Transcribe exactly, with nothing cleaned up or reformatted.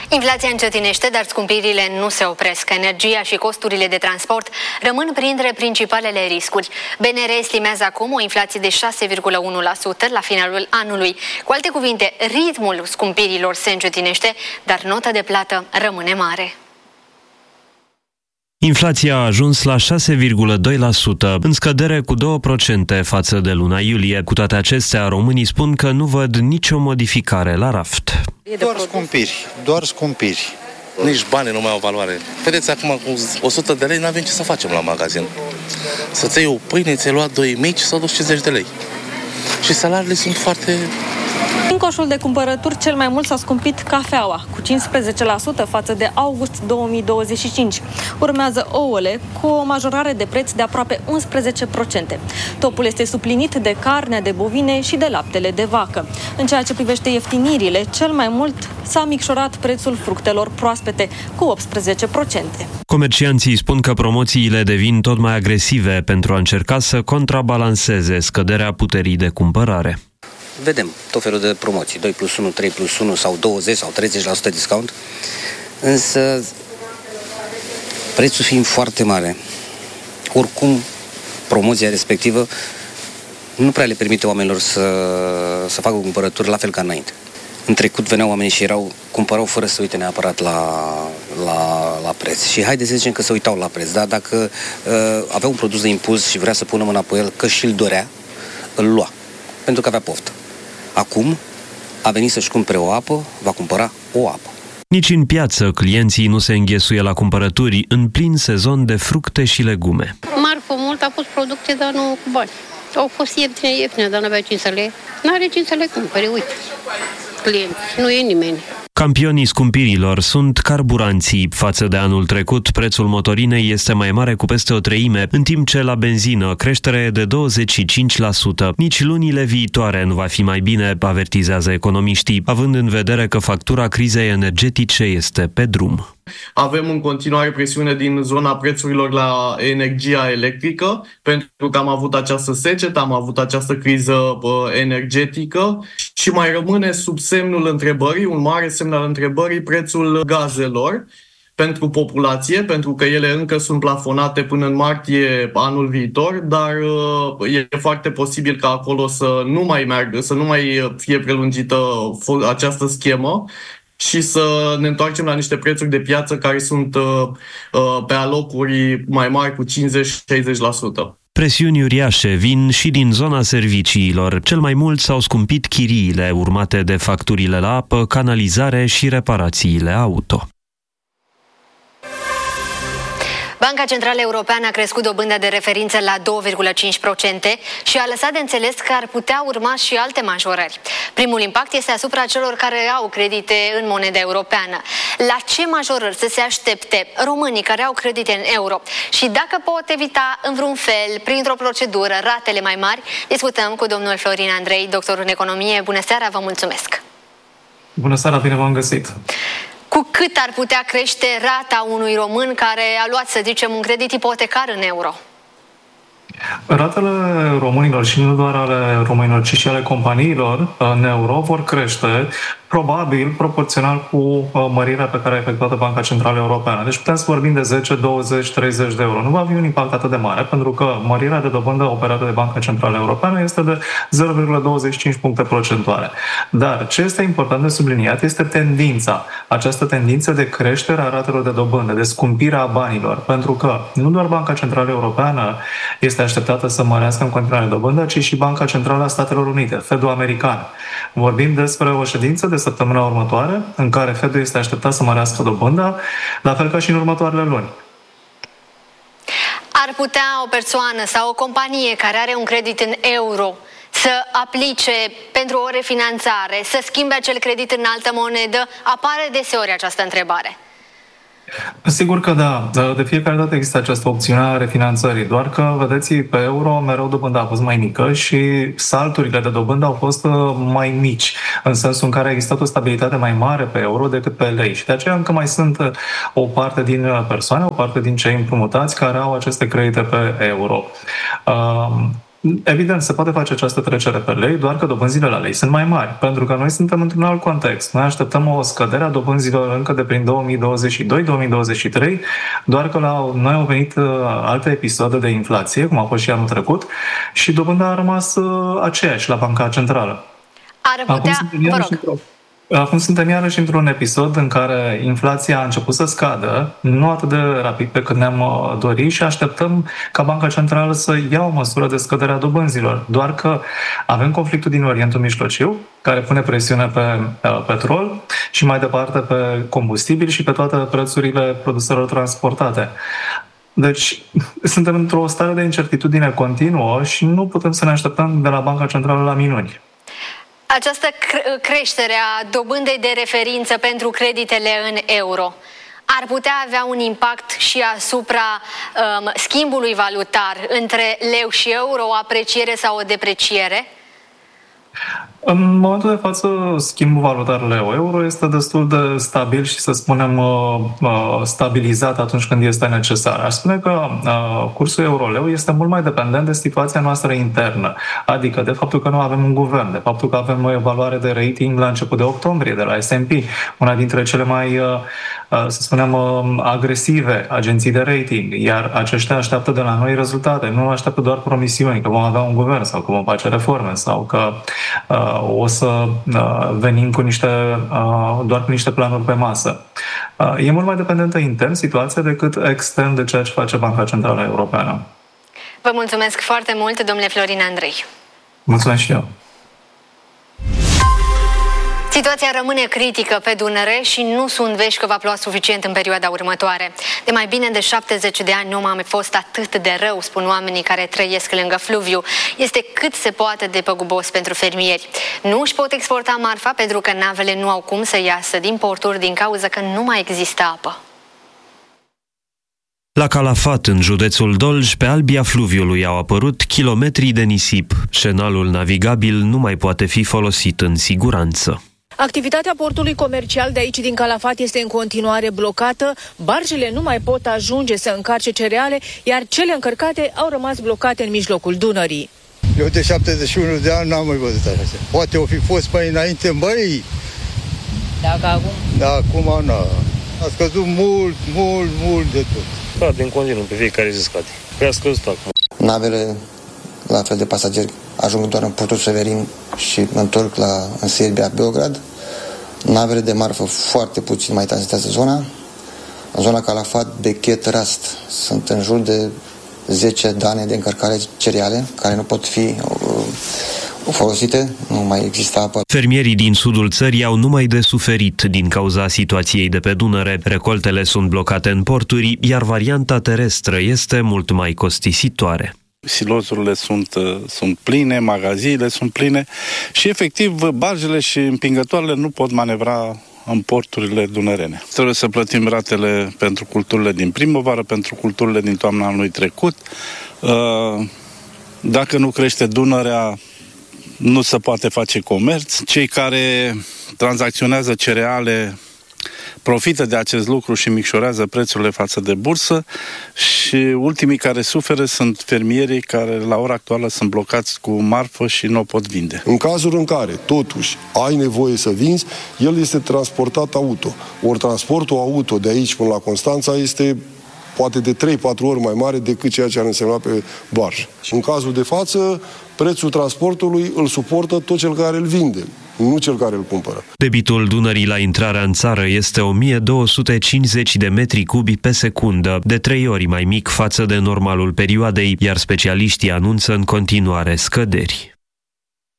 Inflația încetinește, dar scumpirile nu se opresc. Energia și costurile de transport rămân printre principalele riscuri. B N R estimează acum o inflație de șase virgulă unu la sută la finalul anului. Cu alte cuvinte, ritmul scumpirilor se încetinește, dar nota de plată rămâne mare. Inflația a ajuns la șase virgulă doi la sută, în scădere cu două la sută față de luna iulie. Cu toate acestea, românii spun că nu văd nicio modificare la raft. Doar scumpiri, doar scumpiri. Nici banii nu mai au valoare. Vedeți, acum cu o sută de lei n-avem ce să facem la magazin. Să-ți iei o pâine, ți-ai luat doi mici sau douăzeci și cincizeci de lei. Și salariile sunt foarte... În coșul de cumpărături, cel mai mult s-a scumpit cafeaua, cu cincisprezece la sută față de august două mii douăzeci și cinci. Urmează ouăle, cu o majorare de preț de aproape unsprezece la sută. Topul este suplinit de carnea de bovine și de laptele de vacă. În ceea ce privește ieftinirile, cel mai mult s-a micșorat prețul fructelor proaspete, cu optsprezece la sută. Comercianții spun că promoțiile devin tot mai agresive pentru a încerca să contrabalanceze scăderea puterii de cumpărare. Vedem tot felul de promoții, doi plus unu, trei plus unu sau douăzeci sau treizeci la sută discount, însă prețul fiind foarte mare, oricum promoția respectivă nu prea le permite oamenilor să, să facă cumpărături la fel ca înainte. În trecut veneau oamenii și erau, cumpărau fără să uite neapărat la, la, la preț. Și haideți să zicem că se uitau la preț, dar dacă uh, avea un produs de impuls și vrea să pună mâna pe el, că și-l dorea, îl lua, pentru că avea poftă. Acum a venit să-și cumpere o apă, va cumpăra o apă. Nici în piață clienții nu se înghesuie la cumpărături în plin sezon de fructe și legume. Marfă mult, a fost producție, dar nu cu bani. Au fost ieftine, ieftine, dar n-avea cine să le... N-are cine să le cumpere, uite. Clienți, nu e nimeni. Campionii scumpirilor sunt carburanții. Față de anul trecut, prețul motorinei este mai mare cu peste o treime, în timp ce la benzină creștere de douăzeci și cinci la sută. Nici lunile viitoare nu va fi mai bine, avertizează economiștii, având în vedere că factura crizei energetice este pe drum. Avem în continuare presiune din zona prețurilor la energia electrică, pentru că am avut această secetă, am avut această criză uh, energetică și mai rămâne sub semnul întrebării, un mare semn al întrebării, prețul gazelor pentru populație, pentru că ele încă sunt plafonate până în martie anul viitor, dar uh, e foarte posibil ca acolo să nu mai meargă, să nu mai fie prelungită această schemă și să ne întoarcem la niște prețuri de piață care sunt uh, uh, pe alocuri mai mari cu cincizeci la șaizeci la sută. Presiuni uriașe vin și din zona serviciilor. Cel mai mult s-au scumpit chiriile, urmate de facturile la apă, canalizare și reparațiile auto. Banca Centrală Europeană a crescut dobânda de referință la doi virgulă cinci la sută și a lăsat de înțeles că ar putea urma și alte majorări. Primul impact este asupra celor care au credite în moneda europeană. La ce majorări să se aștepte românii care au credite în euro și dacă pot evita în vreun fel, printr-o procedură, ratele mai mari? Discutăm cu domnul Florin Andrei, doctor în economie. Bună seara, vă mulțumesc! Bună seara, bine v-am găsit! Cu cât ar putea crește rata unui român care a luat, să zicem, un credit ipotecar în euro? Ratele românilor și nu doar ale românilor, ci și ale companiilor în euro vor crește probabil proporțional cu mărirea pe care a efectuat Banca Centrală Europeană. Deci putem să vorbim de zece, douăzeci, treizeci de euro. Nu va fi un impact atât de mare, pentru că mărirea de dobândă operată de Banca Centrală Europeană este de zero virgulă douăzeci și cinci puncte procentuale. Dar ce este important de subliniat este tendința. Această tendință de creștere a ratelor de dobândă, de scumpire a banilor. Pentru că nu doar Banca Centrală Europeană este așteptată să mărească în continuare dobândă, ci și Banca Centrală a Statelor Unite, Fedul american. Vorbim despre o ședință de săptămâna următoare, în care Fedul este așteptat să mărească dobânda, la fel ca și în următoarele luni. Ar putea o persoană sau o companie care are un credit în euro să aplice pentru o refinanțare, să schimbe acel credit în altă monedă? Apare deseori această întrebare. Sigur că da. De fiecare dată există această opțiune a refinanțării, doar că, vedeți, pe euro mereu dobânda a fost mai mică și salturile de dobândă au fost mai mici, în sensul în care a existat o stabilitate mai mare pe euro decât pe lei. Și de aceea încă mai sunt o parte din persoane, o parte din cei împrumutați care au aceste credite pe euro. evident, se poate face această trecere pe lei, doar că dobânzile la lei sunt mai mari, pentru că noi suntem într-un alt context. Noi așteptăm o scădere a dobânzilor încă de prin două mii douăzeci și doi două mii douăzeci și trei, doar că la noi au venit alte episoade de inflație, cum a fost și anul trecut, și dobânda a rămas aceeași la Banca Centrală. Ar putea... Vă rog. Acum suntem iarăși într-un episod în care inflația a început să scadă, nu atât de rapid pe cât ne-am dorit, și așteptăm ca Banca Centrală să ia o măsură de scădere a dobânzilor. Doar că avem conflictul din Orientul Mijlociu, care pune presiune pe uh, petrol și mai departe pe combustibil și pe toate prețurile produselor transportate. Deci, suntem într-o stare de incertitudine continuă și nu putem să ne așteptăm de la Banca Centrală la minuni. Această creștere a dobândei de referință pentru creditele în euro ar putea avea un impact și asupra um, schimbului valutar între leu și euro, o apreciere sau o depreciere? În momentul de față, schimbul valutar leu-euro este destul de stabil și, să spunem, stabilizat atunci când este necesar. Aș spune că cursul euro-leu este mult mai dependent de situația noastră internă, adică de faptul că nu avem un guvern, de faptul că avem o evaluare de rating la început de octombrie de la S and P, una dintre cele mai, să spunem, agresive agenții de rating, iar aceștia așteaptă de la noi rezultate, nu așteaptă doar promisiuni că vom avea un guvern sau că vom face reforme sau că o să venim cu niște, doar cu niște planuri pe masă. E mult mai dependentă intern situația decât extern de ceea ce face Banca Centrală Europeană. Vă mulțumesc foarte mult, domnule Florin Andrei. Mulțumesc și eu. Situația rămâne critică pe Dunăre și nu sunt vești că va ploua suficient în perioada următoare. De mai bine de șaptezeci de ani nu a mai fost atât de rău, spun oamenii care trăiesc lângă fluviu. Este cât se poate de păgubos pentru fermieri. Nu își pot exporta marfa pentru că navele nu au cum să iasă din porturi din cauza că nu mai există apă. La Calafat, în județul Dolj, pe albia fluviului au apărut kilometri de nisip. Șenalul navigabil nu mai poate fi folosit în siguranță. Activitatea portului comercial de aici din Calafat este în continuare blocată, barjele nu mai pot ajunge să încarce cereale, iar cele încărcate au rămas blocate în mijlocul Dunării. Eu de șaptezeci și unu de ani n-am mai văzut așa. Poate o fi fost mai înainte, băi! Dacă acum? Da, acum nu. A scăzut mult, mult, mult de tot. Da, din continuu, pe fiecare zi scade. Prea scăzut acum. Navele, la fel de pasageri, ajung doar în portul Severin și întorc la, în Serbia, Beograd. Navele de marfă foarte puțin mai tranzitează zona. În zona Calafat, Bechet, Rast sunt în jur de zece dane de încărcare cereale care nu pot fi uh, folosite, nu mai există apă. Fermierii din sudul țării au numai de suferit din cauza situației de pe Dunăre. Recoltele sunt blocate în porturi, iar varianta terestră este mult mai costisitoare. Silozurile sunt, sunt pline, magaziile sunt pline și, efectiv, barjele și împingătoarele nu pot manevra în porturile dunărene. Trebuie să plătim ratele pentru culturile din primăvară, pentru culturile din toamna anului trecut. Dacă nu crește Dunărea, nu se poate face comerț. Cei care tranzacționează cereale profită de acest lucru și micșorează prețurile față de bursă și ultimii care suferă sunt fermierii care la ora actuală sunt blocați cu marfă și nu o pot vinde. În cazul în care totuși ai nevoie să vinzi, el este transportat auto. Ori transportul auto de aici până la Constanța este poate de trei patru ori mai mare decât ceea ce ar însemna pe barjă. Și în cazul de față, prețul transportului îl suportă tot cel care îl vinde, nu cel care îl cumpără. Debitul Dunării la intrarea în țară este o mie două sute cincizeci de metri cubi pe secundă, de trei ori mai mic față de normalul perioadei, iar specialiștii anunță în continuare scăderi.